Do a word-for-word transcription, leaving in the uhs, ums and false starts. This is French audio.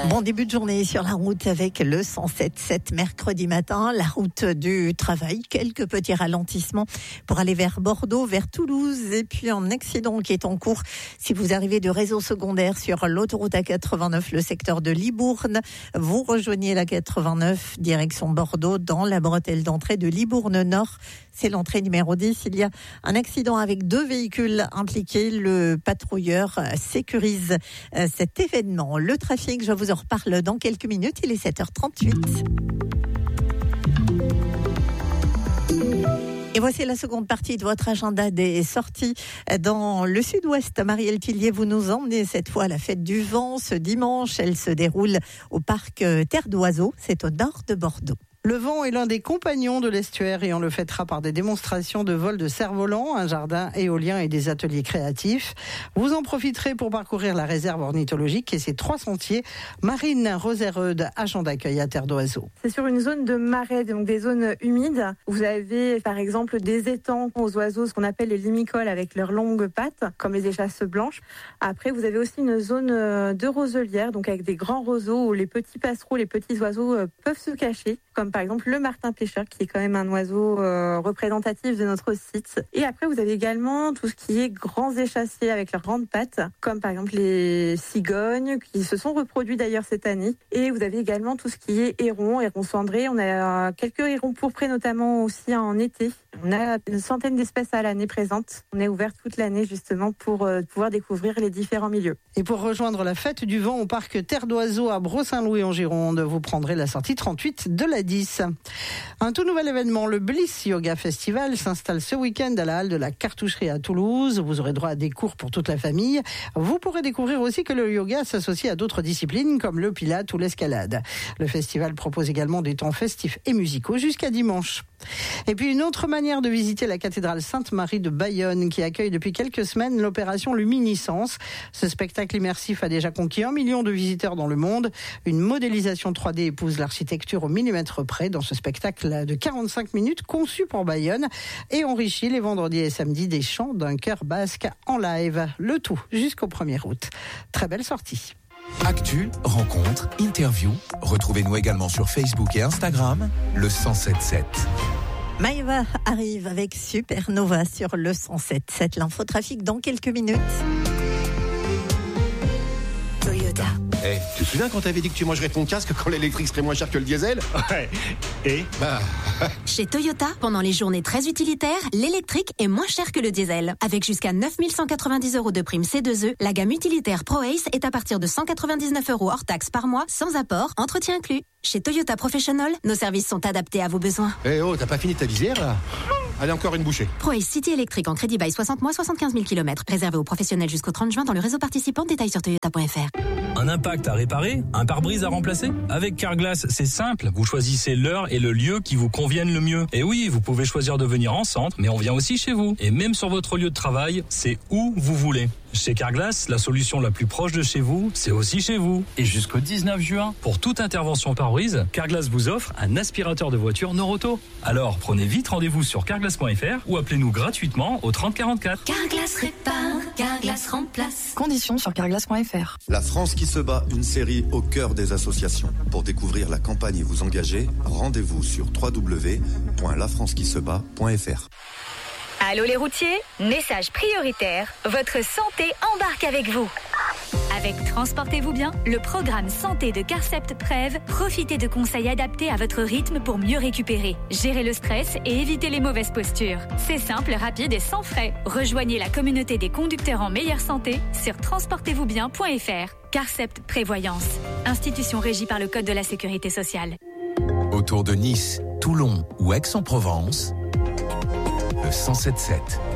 Bon début de journée sur la route avec le cent sept sept mercredi matin, la route du travail, quelques petits ralentissements pour aller vers Bordeaux, vers Toulouse et puis un accident qui est en cours si vous arrivez de réseau secondaire sur l'autoroute A quatre-vingt-neuf, le secteur de Libourne. Vous rejoignez la quatre-vingt-neuf direction Bordeaux dans la bretelle d'entrée de Libourne Nord. C'est l'entrée numéro dix. Il y a un accident avec deux véhicules impliqués. Le patrouilleur sécurise cet événement. Le trafic, je vous en reparle dans quelques minutes. Il est sept heures trente-huit. Et voici la seconde partie de votre agenda des sorties dans le sud-ouest. Marielle Tillier, vous nous emmenez cette fois à la fête du vent ce dimanche. Elle se déroule au parc Terre d'Oiseaux. C'est au nord de Bordeaux. Le vent est l'un des compagnons de l'estuaire et on le fêtera par des démonstrations de vol de cerfs-volants, un jardin éolien et des ateliers créatifs. Vous en profiterez pour parcourir la réserve ornithologique et ses trois sentiers. Marine Rosereude, agent d'accueil à Terre d'Oiseaux. C'est sur une zone de marais, donc des zones humides. Vous avez par exemple des étangs aux oiseaux, ce qu'on appelle les limicoles avec leurs longues pattes, comme les échasses blanches. Après, vous avez aussi une zone de roselière, donc avec des grands roseaux où les petits passereaux, les petits oiseaux peuvent se cacher, comme par exemple le martin pêcheur qui est quand même un oiseau euh, représentatif de notre site. Et après vous avez également tout ce qui est grands échassiers avec leurs grandes pattes, comme par exemple les cigognes qui se sont reproduits d'ailleurs cette année. Et vous avez également tout ce qui est hérons, hérons cendrés. On a quelques hérons pourprés notamment aussi en été. On a une centaine d'espèces à l'année présentes. On est ouvert toute l'année justement pour euh, pouvoir découvrir les différents milieux. Et pour rejoindre la fête du vent au parc Terre d'Oiseaux à Bros-Saint-Louis en Gironde, vous prendrez la sortie trente-huit de la dix. Un tout nouvel événement, le Bliss Yoga Festival, s'installe ce week-end à la halle de la Cartoucherie à Toulouse. Vous aurez droit à des cours pour toute la famille. Vous pourrez découvrir aussi que le yoga s'associe à d'autres disciplines comme le pilate ou l'escalade. Le festival propose également des temps festifs et musicaux jusqu'à dimanche. Et puis une autre manière de visiter la cathédrale Sainte-Marie de Bayonne qui accueille depuis quelques semaines l'opération Luminiscence. Ce spectacle immersif a déjà conquis un million de visiteurs dans le monde. Une modélisation trois D épouse l'architecture au millimètre près dans ce spectacle de quarante-cinq minutes conçu pour Bayonne et enrichit les vendredis et samedis des chants d'un chœur basque en live. Le tout jusqu'au premier août. Très belle sortie. Actu, rencontres, interviews. Retrouvez-nous également sur Facebook et Instagram, le cent sept sept. Maëva arrive avec Supernova sur le cent sept sept. L'infotrafic dans quelques minutes. Toyota. Eh, hey, tu te souviens quand t'avais dit que tu mangerais ton casque quand l'électrique serait moins cher que le diesel? Ouais. Et bah... Chez Toyota, pendant les journées très utilitaires, l'électrique est moins cher que le diesel. Avec jusqu'à neuf mille cent quatre-vingt-dix euros de prime C deux E, la gamme utilitaire ProAce est à partir de cent quatre-vingt-dix-neuf euros hors taxe par mois, sans apport, entretien inclus. Chez Toyota Professional, nos services sont adaptés à vos besoins. Eh hey, oh, t'as pas fini ta visière là? Allez, encore une bouchée. ProAce City électrique en crédit bail soixante mois, soixante-quinze mille kilomètres. Réservé aux professionnels jusqu'au trente juin dans le réseau participant. Détails sur toyota point f r. Un impact à réparer? Un pare-brise à remplacer? Avec Carglass, c'est simple. Vous choisissez l'heure et le lieu qui vous conviennent le mieux. Et oui, vous pouvez choisir de venir en centre, mais on vient aussi chez vous. Et même sur votre lieu de travail, c'est où vous voulez. Chez Carglass, la solution la plus proche de chez vous, c'est aussi chez vous. Et jusqu'au dix-neuf juin, pour toute intervention pare-brise, Carglass vous offre un aspirateur de voiture Noroto. Alors, prenez vite rendez-vous sur carglass point f r ou appelez-nous gratuitement au trente quarante-quatre. Carglass répare, Carglass remplace. Conditions sur carglass point f r. La France qui se bat, une série au cœur des associations. Pour découvrir la campagne et vous engager, rendez-vous sur w w w point la france qui se bat point f r. Allô les routiers, message prioritaire, votre santé embarque avec vous. Avec Transportez-vous bien, le programme santé de Carcept Prev, profitez de conseils adaptés à votre rythme pour mieux récupérer, gérer le stress et éviter les mauvaises postures. C'est simple, rapide et sans frais. Rejoignez la communauté des conducteurs en meilleure santé sur transportez vous bien point f r. Carcept Prévoyance, institution régie par le Code de la Sécurité sociale. Autour de Nice, Toulon ou Aix-en-Provence, le cent sept sept.